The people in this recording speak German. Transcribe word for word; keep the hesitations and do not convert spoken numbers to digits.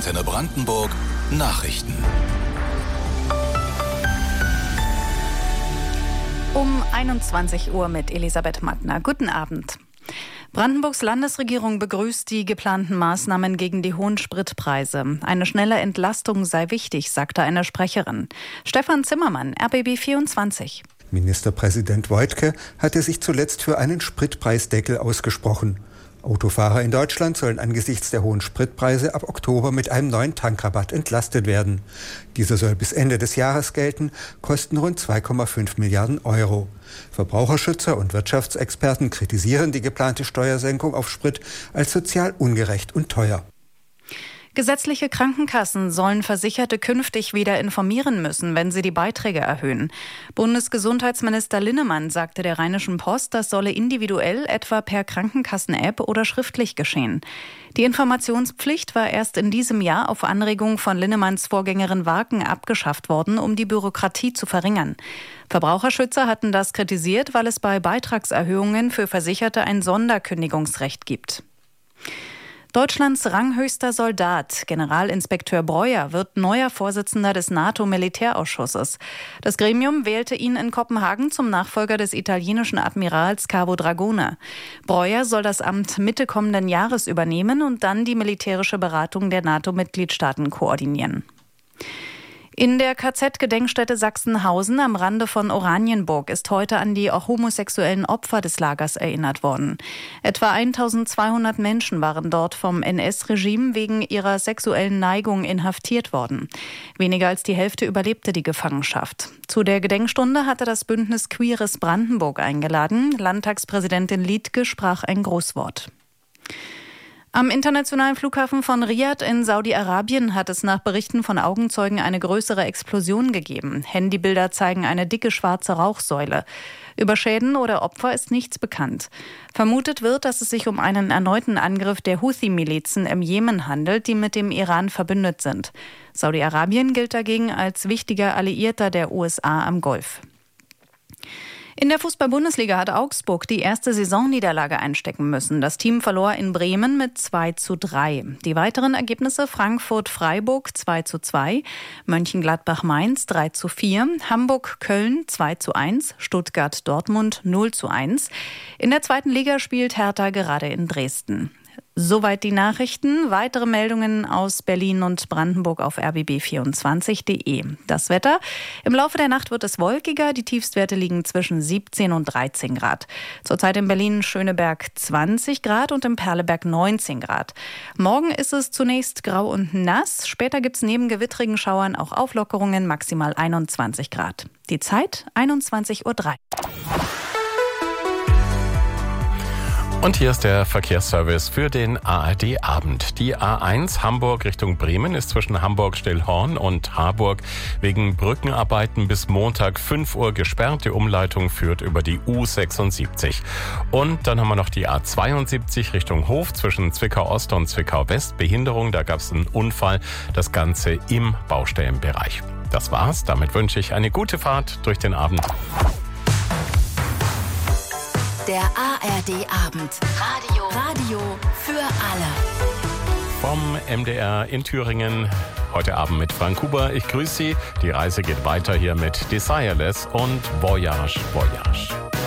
Antenne Brandenburg Nachrichten. Um einundzwanzig Uhr mit Elisabeth Mattner. Guten Abend. Brandenburgs Landesregierung begrüßt die geplanten Maßnahmen gegen die hohen Spritpreise. Eine schnelle Entlastung sei wichtig, sagte eine Sprecherin. Stefan Zimmermann, R B B vierundzwanzig. Ministerpräsident Woidke hatte sich zuletzt für einen Spritpreisdeckel ausgesprochen. Autofahrer in Deutschland sollen angesichts der hohen Spritpreise ab Oktober mit einem neuen Tankrabatt entlastet werden. Dieser soll bis Ende des Jahres gelten, kosten rund zwei Komma fünf Milliarden Euro. Verbraucherschützer und Wirtschaftsexperten kritisieren die geplante Steuersenkung auf Sprit als sozial ungerecht und teuer. Gesetzliche Krankenkassen sollen Versicherte künftig wieder informieren müssen, wenn sie die Beiträge erhöhen. Bundesgesundheitsminister Linnemann sagte der Rheinischen Post, das solle individuell, etwa per Krankenkassen-App oder schriftlich geschehen. Die Informationspflicht war erst in diesem Jahr auf Anregung von Linnemanns Vorgängerin Warken abgeschafft worden, um die Bürokratie zu verringern. Verbraucherschützer hatten das kritisiert, weil es bei Beitragserhöhungen für Versicherte ein Sonderkündigungsrecht gibt. Deutschlands ranghöchster Soldat, Generalinspekteur Breuer, wird neuer Vorsitzender des NATO-Militärausschusses. Das Gremium wählte ihn in Kopenhagen zum Nachfolger des italienischen Admirals Cavo Dragone. Breuer soll das Amt Mitte kommenden Jahres übernehmen und dann die militärische Beratung der NATO-Mitgliedstaaten koordinieren. In der K Z-Gedenkstätte Sachsenhausen am Rande von Oranienburg ist heute an die homosexuellen Opfer des Lagers erinnert worden. Etwa eintausendzweihundert Menschen waren dort vom N S-Regime wegen ihrer sexuellen Neigung inhaftiert worden. Weniger als die Hälfte überlebte die Gefangenschaft. Zu der Gedenkstunde hatte das Bündnis Queeres Brandenburg eingeladen. Landtagspräsidentin Liedtke sprach ein Grußwort. Am internationalen Flughafen von Riad in Saudi-Arabien hat es nach Berichten von Augenzeugen eine größere Explosion gegeben. Handybilder zeigen eine dicke schwarze Rauchsäule. Über Schäden oder Opfer ist nichts bekannt. Vermutet wird, dass es sich um einen erneuten Angriff der Houthi-Milizen im Jemen handelt, die mit dem Iran verbündet sind. Saudi-Arabien gilt dagegen als wichtiger Alliierter der U S A am Golf. In der Fußball-Bundesliga hat Augsburg die erste Saisonniederlage einstecken müssen. Das Team verlor in Bremen mit zwei zu drei. Die weiteren Ergebnisse: Frankfurt-Freiburg zwei zu zwei, Mönchengladbach-Mainz drei zu vier, Hamburg-Köln zwei zu eins, Stuttgart-Dortmund null zu eins. In der zweiten Liga spielt Hertha gerade in Dresden. Soweit die Nachrichten. Weitere Meldungen aus Berlin und Brandenburg auf r b b vierundzwanzig punkt d e. Das Wetter: Im Laufe der Nacht wird es wolkiger. Die Tiefstwerte liegen zwischen siebzehn und dreizehn Grad. Zurzeit in Berlin-Schöneberg zwanzig Grad und im Perleberg neunzehn Grad. Morgen ist es zunächst grau und nass. Später gibt es neben gewittrigen Schauern auch Auflockerungen, maximal einundzwanzig Grad. Die Zeit einundzwanzig Uhr drei. Und hier ist der Verkehrsservice für den A R D-Abend. Die A eins Hamburg Richtung Bremen ist zwischen Hamburg-Stillhorn und Harburg wegen Brückenarbeiten bis Montag fünf Uhr gesperrt. Die Umleitung führt über die U sechsundsiebzig. Und dann haben wir noch die A zweiundsiebzig Richtung Hof zwischen Zwickau-Ost und Zwickau-West. Behinderung, da gab es einen Unfall. Das Ganze im Baustellenbereich. Das war's. Damit wünsche ich eine gute Fahrt durch den Abend. Der A R D-Abend. Radio. Radio für alle. Vom M D R in Thüringen. Heute Abend mit Frank Huber. Ich grüße Sie. Die Reise geht weiter hier mit Desireless und Voyage, Voyage.